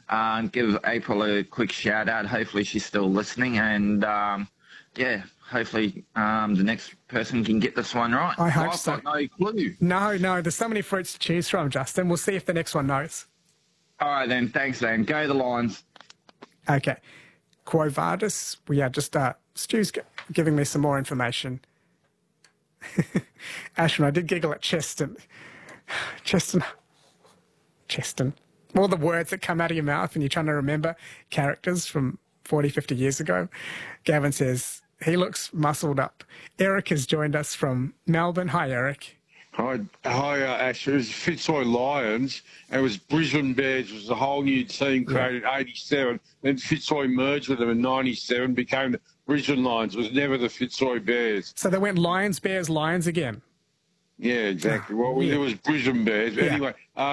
give April a quick shout out. Hopefully she's still listening, and yeah, hopefully the next person can get this one right. I hope I've so. got no clue. No, there's so many fruits to choose from, Justin. We'll see if the next one knows. All right then, thanks then. Go the Lions. Okay. Quo Vadis. Yeah, just Stu's giving me some more information. Ashton, I did giggle at Cheston. All the words that come out of your mouth and you're trying to remember characters from 40, 50 years ago. Gavin says, he looks muscled up. Eric has joined us from Melbourne. Hi, Eric. Hi, Ash. It was Fitzroy Lions, and it was Brisbane Bears. It was a whole new team created in 87. Then Fitzroy merged with them in 97, became the Brisbane Lions. It was never the Fitzroy Bears. So they went Lions, Bears, Lions again. Yeah, exactly. Well, it was Brisbane Bears. But anyway,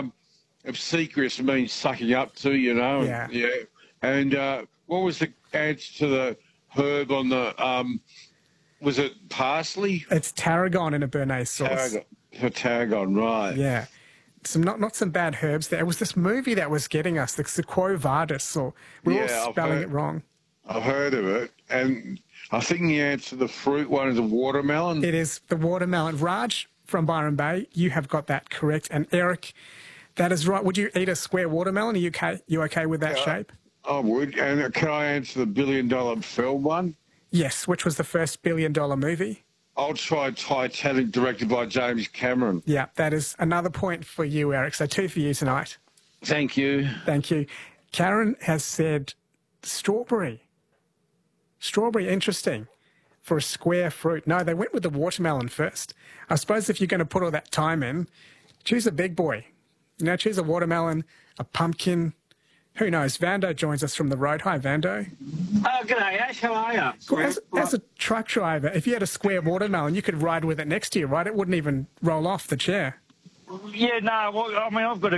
obsequious means sucking up to, you know. Yeah. And what was the answer to the herb on the, was it parsley? It's tarragon in a béarnaise sauce. Tarragon, right. Yeah. Some not some bad herbs there. It was this movie that was getting us, the Quo Vadis, or we're all spelling it wrong. I've heard of it, and I think the answer to the fruit one is a watermelon. It is the watermelon. Raj from Byron Bay, you have got that correct. And Eric, that is right. Would you eat a square watermelon? Are you okay with that shape? I would. And can I answer the $1 billion film one? Yes, which was the first $1 billion movie. I'll try Titanic, directed by James Cameron. Yeah, that is another point for you, Eric. So 2 for you tonight. Thank you. Thank you. Karen has said strawberry. Strawberry, interesting. For a square fruit. No, they went with the watermelon first. I suppose if you're going to put all that time in, choose a big boy. You know, choose a watermelon, a pumpkin. Who knows? Vando joins us from the road. Hi, Vando. Oh, g'day, Ash. How are you? Well, as a truck driver, if you had a square watermelon, you could ride with it next to you, right? It wouldn't even roll off the chair. Yeah, no, well, I mean, I've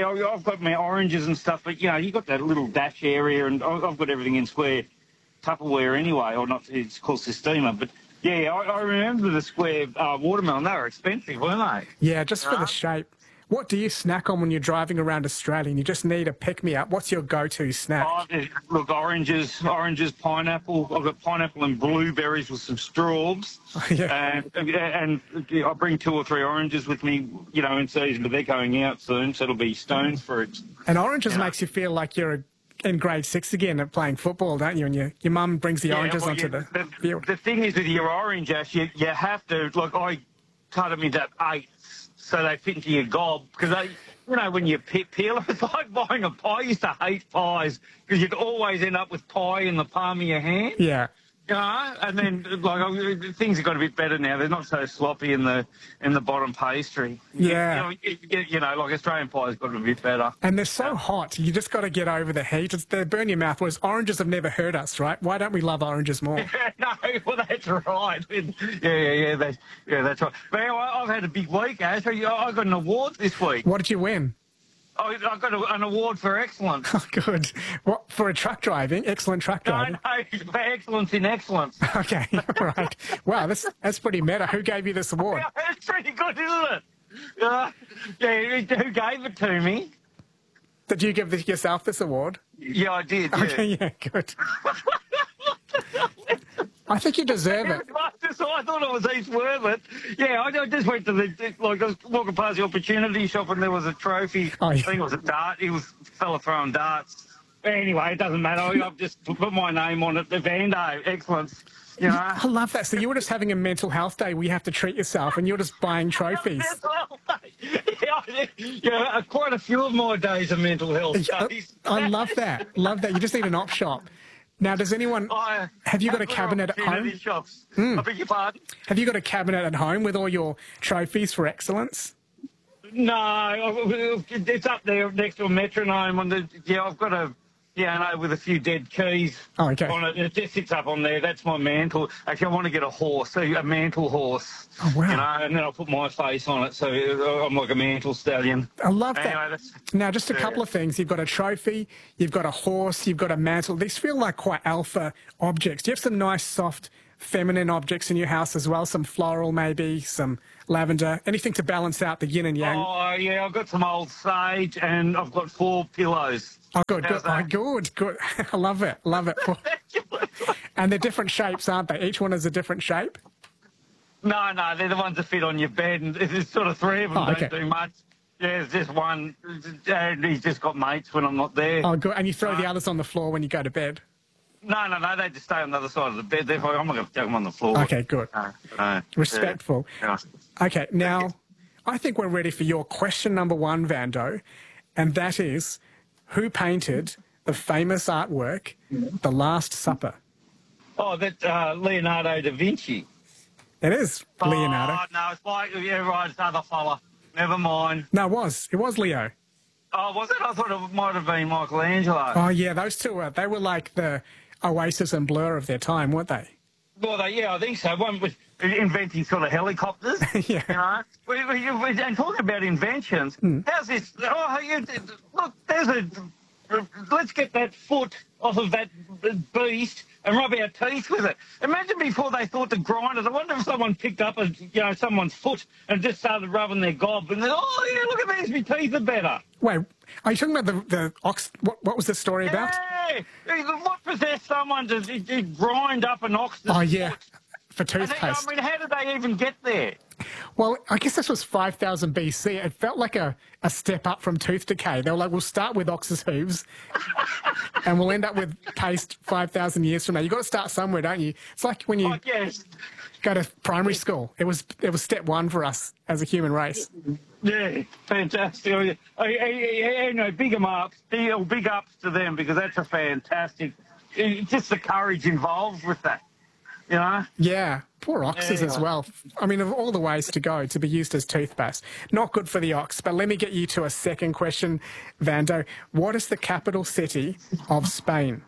got my oranges and stuff, but, you know, you've got that little dash area, and I've got everything in square Tupperware anyway, or not, it's called Systema, but, yeah, I remember the square watermelon. They were expensive, weren't they? Yeah, just for the shape. What do you snack on when you're driving around Australia and you just need a pick-me-up? What's your go-to snack? Look, oranges, pineapple. I've got pineapple and blueberries with some straws. Yeah. And I bring 2 or 3 oranges with me, you know, in season, but they're going out soon, so it'll be stone fruit. And oranges makes you feel like you're in grade 6 again at playing football, don't you? And your mum brings the oranges onto the field. The thing is with your orange, Ash, you have to, like, I cut them into 8. So they fit into your gob, because they, you know, when you peel, it's like buying a pie. I used to hate pies because you'd always end up with pie in the palm of your hand. Yeah. You know, and then like things have got a bit better now. They're not so sloppy in the bottom pastry. Yeah. You know, like Australian pie's got a bit better. And they're so hot. You just got to get over the heat. They burn your mouth. Whereas oranges have never hurt us, right? Why don't we love oranges more? No, well that's right. Yeah, that's right. But anyway, I've had a big week, Ash. I got an award this week. What did you win? I got an award for excellence. Oh, good. What, for a truck driving? Excellent truck driving? No, for excellence in excellence. Okay, all right. Wow, that's pretty meta. Who gave you this award? Yeah, it's pretty good, isn't it? Yeah, who gave it to me? Did you give yourself this award? Yeah, I did. Yeah. Okay, yeah, good. I think you deserve it. I thought it was each worth it. Yeah, I just went to I was walking past the opportunity shop and there was a trophy. Oh, yeah. I think it was a dart. It was a fella throwing darts. But anyway, it doesn't matter. I've just put my name on it. The Vando, excellence. You know? I love that. So you were just having a mental health day where you have to treat yourself and you're just buying trophies. Yeah, quite a few of my days are mental health days. I love that. Love that. You just need an op shop. Now, does anyone... have you got a cabinet at home? Shops. I beg your pardon? Have you got a cabinet at home with all your trophies for excellence? No, it's up there next to a metronome. I've got a... Yeah, no, with a few dead keys on it. It just sits up on there. That's my mantle. Actually, I want to get a horse, a mantle horse. Oh, wow. You know, and then I'll put my face on it, so I'm like a mantle stallion. I love that. Now, just a couple of things. You've got a trophy, you've got a horse, you've got a mantle. These feel like quite alpha objects. Do you have some nice, soft feminine objects in your house as well? Some floral maybe, some lavender, anything to balance out the yin and yang? Oh, yeah, I've got some old sage and I've got 4 pillows. Oh, good, How's good. Oh, that? good. I love it. And they're different shapes, aren't they? Each one is a different shape? No, they're the ones that fit on your bed, and there's sort of 3 of them okay. don't do much. Yeah, there's just one, and he's just got mates when I'm not there. Oh, good. And you throw the others on the floor when you go to bed? No, they just stay on the other side of the bed. Therefore, I'm not going to chuck them on the floor. Okay, good. Respectful. Yeah. Okay, now, I think we're ready for your question number 1, Vando, and that is, who painted the famous artwork, The Last Supper? Oh, that's Leonardo da Vinci. It is Leonardo. Oh, no, it's like, yeah, right, it's other fella. Never mind. No, it was Leo. Oh, was it? I thought it might have been Michelangelo. Oh, yeah, those two they were like the Oasis and Blur of their time, weren't they? Well, yeah, I think so. One was inventing sort of helicopters. Yeah. You know, and talking about inventions, how's this? Oh, look, let's get that foot off of that beast and rub our teeth with it. Imagine before they thought to grind it. I wonder if someone picked up someone's foot and just started rubbing their gob and then, oh yeah, look at these, my teeth are better. Wait, are you talking about the ox? What was the story about? Yeah, what possessed someone to grind up an ox's Oh yeah, foot? for toothpaste. I mean, how did they even get there? Well, I guess this was 5000 BC. It felt like a step up from tooth decay. They were like, we'll start with ox's hooves and we'll end up with paste 5,000 years from now. You've got to start somewhere, don't you? It's like when you go to primary school. It was step 1 for us as a human race. Yeah, fantastic. Big ups to them because that's a fantastic, just the courage involved with that. You know? Yeah, poor oxes as well. I mean, of all the ways to go, to be used as toothpaste. Not good for the ox, but let me get you to a second question, Vando. What is the capital city of Spain?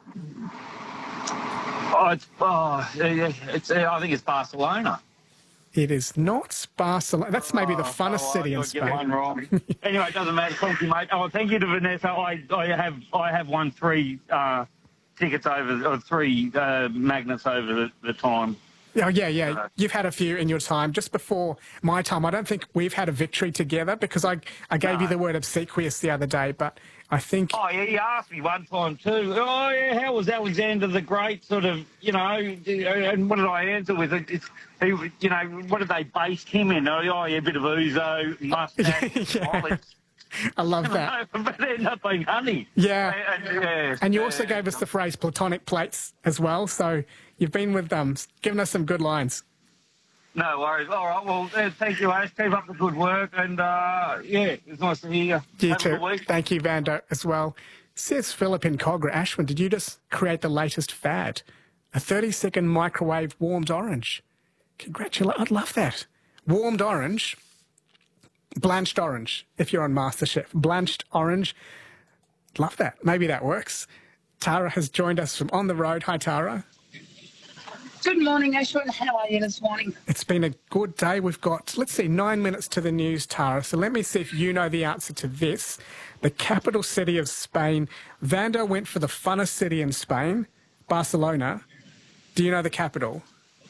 I think it's Barcelona. It is not Barcelona. That's maybe the funnest city in Spain. Get one wrong. Anyway, it doesn't matter. Thank you, mate. Oh, thank you to Vanessa. I have won 3 tickets or 3 magnets over the time. Oh, yeah. You've had a few in your time. Just before my time, I don't think we've had a victory together because I gave you the word obsequious the other day, but I think... Oh, yeah, you asked me one time too. Oh, yeah, how was Alexander the Great sort of, and what did I answer with it? What did they base him in? Oh, yeah, a bit of ouzo, mustache, olives. I love that. But it ended up being honey. Yeah. And you also gave us the phrase platonic plates as well, so you've been with them, giving us some good lines. No worries. All right, well, thank you, Ash. Keep up the good work, and, it's nice to hear you. You too. Thank you, Vando, as well. Says Philip in Cogra. Ashwin, did you just create the latest fad? A 30-second microwave warmed orange. Congratulations. I'd love that. Warmed orange... Blanched orange, if you're on MasterChef. Blanched orange. Love that. Maybe that works. Tara has joined us from on the road. Hi, Tara. Good morning, Ashwin. How are you this morning? It's been a good day. We've got, 9 minutes to the news, Tara. So let me see if you know the answer to this. The capital city of Spain. Vando went for the funnest city in Spain, Barcelona. Do you know the capital?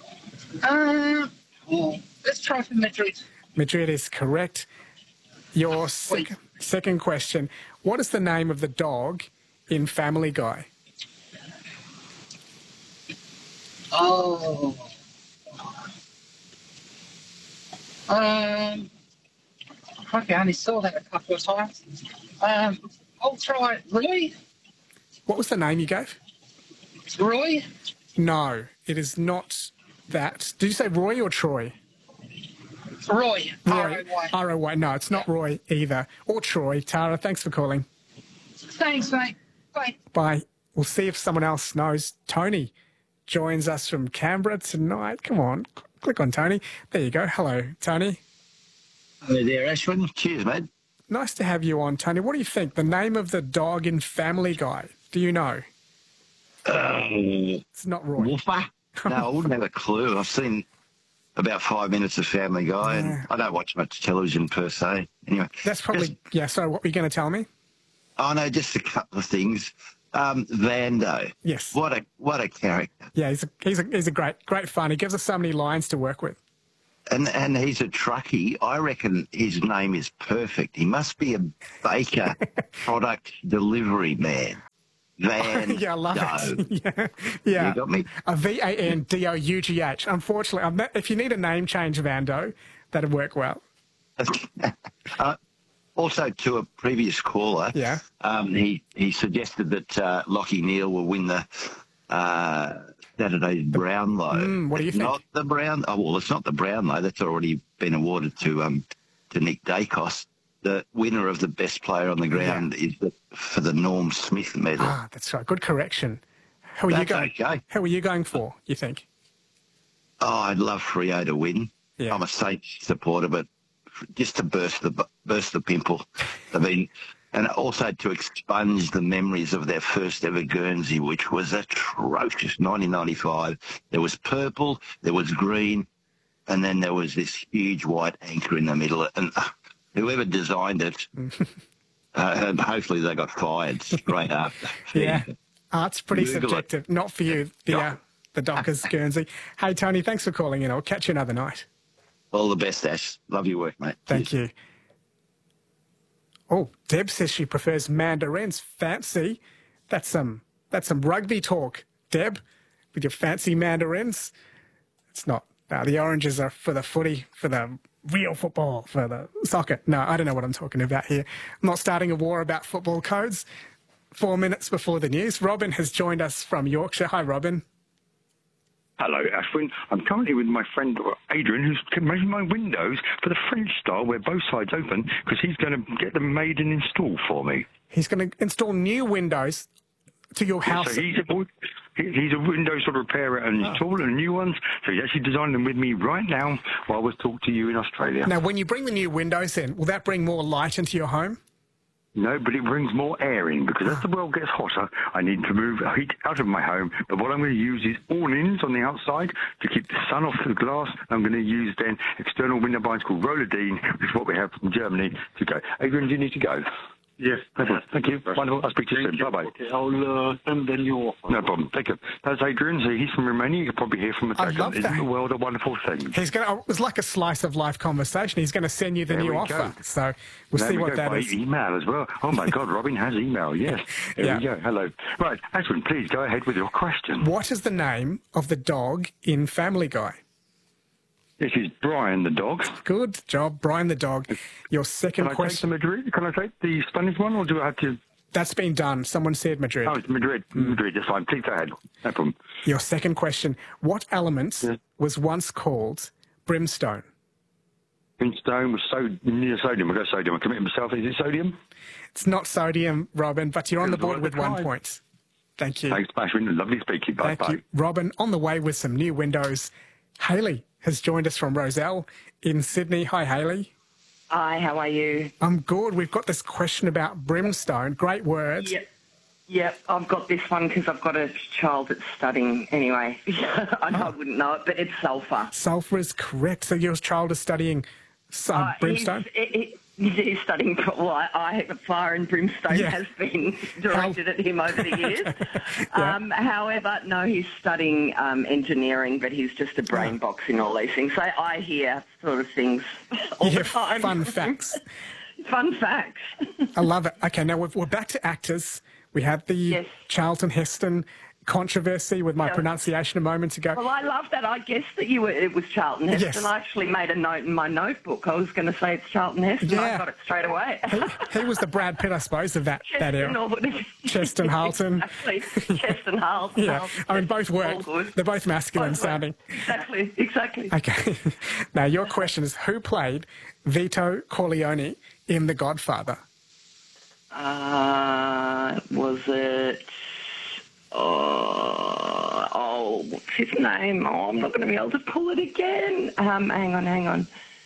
Let's try for Madrid. Madrid is correct. Your second question. What is the name of the dog in Family Guy? Oh. I only saw that a couple of times. I'll try Roy. What was the name you gave? Roy? No, it is not that. Did you say Roy or Troy? Roy. R-O-Y. R-O-Y. No, it's not Roy either. Or Troy. Tara, thanks for calling. Thanks, mate. Bye. Bye. We'll see if someone else knows. Tony joins us from Canberra tonight. Come on, click on Tony. There you go. Hello, Tony. Hello there, Ashwin. Cheers, mate. Nice to have you on, Tony. What do you think? The name of the dog in Family Guy. Do you know? It's not Roy. Woofer? No, I wouldn't have a clue. I've seen about 5 minutes of Family Guy, and I don't watch much television per se. Anyway, that's probably... So what were you going to tell me? Oh, no, just a couple of things. Vando. Yes. What a character. Yeah, he's a great fun. He gives us so many lines to work with. And he's a truckie. I reckon his name is perfect. He must be a baker product delivery man. Vando. Yeah, I love it. Yeah. You got me? A Vandouugh. Unfortunately, if you need a name change, Vando, that'd work well. Also, to a previous caller, Yeah. He suggested that Lockie Neal will win the Saturday's Brownlow. What do you think? Not the Brown. Oh well, it's not the Brownlow. That's already been awarded to Nick Dacos. The winner of the best player on the ground is for the Norm Smith medal. Ah, that's right. Good correction. Who are you That's going? okay. Who are you going for? You think? Oh, I'd love Freo to win. Yeah. I'm a Saints supporter, but just to burst the pimple. I mean, and also to expunge the memories of their first ever Guernsey, which was atrocious. 1995. There was purple, there was green, and then there was this huge white anchor in the middle. And whoever designed it, hopefully they got fired straight after. Yeah. Art's pretty Google it. subjective. Not for you, the Dockers Guernsey. Hey, Tony, thanks for calling in. I'll catch you another night. All the best, Ash. Love your work, mate. Thank you. Oh, Deb says she prefers mandarins. Fancy. That's some rugby talk, Deb, with your fancy mandarins. It's not. No, the oranges are for the footy, for the real football, for the soccer. No, I don't know what I'm talking about here. I'm not starting a war about football codes. 4 minutes before the news, Robin has joined us from Yorkshire. Hi, Robin. Hello, Ashwin. I'm currently with my friend Adrian, who's making my windows for the French style where both sides open, because he's going to get them made and installed for me. He's going to install new windows to your house. So he's a window sort of repairer and installer new ones. So he's actually designed them with me right now while we're talking to you in Australia. Now, when you bring the new windows in, will that bring more light into your home? No, but it brings more air in, because as the world gets hotter, I need to move heat out of my home. But what I'm going to use is awnings on the outside to keep the sun off the glass. I'm going to use then external window blinds called Rollerdine, which is what we have from Germany, to go. Adrian, do you need to go? Yes. Thank you. Wonderful. I'll speak to you soon. Bye-bye. Okay, I'll send the new offer. No problem. Thank you. That's Adrian. So he's from Romania. You can probably hear from a I second. love Isn't that. the world a wonderful thing? It was like a slice of life conversation. He's going to send you the There new we offer. go. So we'll There see we what go, that by is. email as well. Oh, my God, Robin has email, yes. There we go. Hello. Right, Ashwin, please go ahead with your question. What is the name of the dog in Family Guy? This is Brian the dog. Good job, Brian the dog. Your second Can I take the question. Madrid? Can I take the Spanish one, or do I have to... That's been done. Someone said Madrid. Oh, it's Madrid. Madrid, that's fine. Please go ahead. No problem. Your second question. What element Yes. was once called brimstone? Brimstone was near sodium. I'll go sodium. I commit myself. Is it sodium? It's not sodium, Robin, but you're on the It was board worth with a 1 try. point. Thank you. Thanks, Ashwin. Lovely speaking. Bye. Thank you. Robin, on the way with some new windows. Hayley has joined us from Roselle in Sydney. Hi, Hayley. Hi, how are you? I'm good. We've got this question about brimstone. Great words. Yep, I've got this one because I've got a child that's studying anyway. I know I wouldn't know it, but it's sulphur. Sulphur is correct. So your child is studying brimstone? He's studying, well, fire and brimstone Yeah. has been directed at him over the years. However, no, he's studying engineering, but he's just a brain box in all these things. So I hear sort of things all the time. Fun facts. Fun facts. I love it. Okay, now we're back to actors. We had the Charlton Heston controversy with my pronunciation a moment ago. Well, I love that. I guessed that it was Charlton Heston. Yes. I actually made a note in my notebook. I was going to say it's Charlton Heston. Yeah. I got it straight away. He was the Brad Pitt, I suppose, of that era. Cheston Halton. Exactly. Cheston Halton. Yeah, I mean, both work. All good. They're both masculine Both work. sounding. Exactly. Okay. Now, your question is, who played Vito Corleone in The Godfather? Was it... what's his name? Oh, I'm not going to be able to pull it again. Hang on.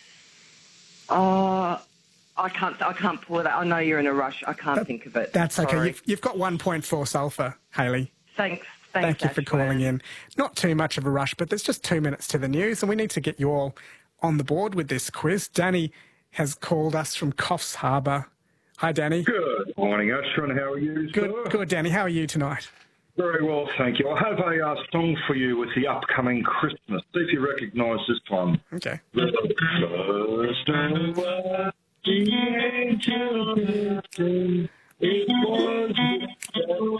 I can't pull it out. I know you're in a rush. I can't think of it. That's okay. Sorry. You've got 1 point for sulphur, Hayley. Thanks. Thank you for Ashwin. calling in. Not too much of a rush, but there's just 2 minutes to the news, and we need to get you all on the board with this quiz. Danny has called us from Coffs Harbour. Hi, Danny. Good morning, Ashton. How are you, Good, sir? good, Danny. How are you tonight? Very well, thank you. I have a song for you with the upcoming Christmas. See if you recognise this one. Okay. First and last, the angel, it was